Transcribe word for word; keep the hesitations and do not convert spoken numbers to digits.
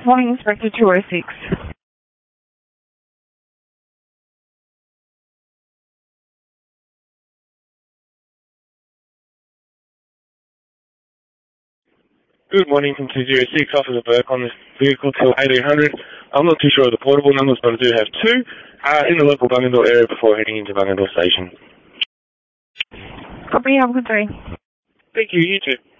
Morning, Inspector two oh six. Good morning from two oh six, Officer Burke on this vehicle till eighteen hundred. I'm not too sure of the portable numbers, but I do have two uh, in the local Bungendore area before heading into Bungendore Station. Copy, have a good day. Thank you, you too.